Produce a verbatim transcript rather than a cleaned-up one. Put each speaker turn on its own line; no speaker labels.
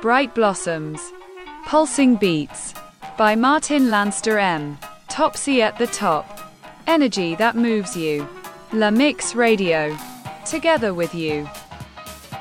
Bright Blossoms. Pulsing Beats. By Martin Lanster M. Topsy at the top. Energy that moves you. La Mix Radio. Together with you.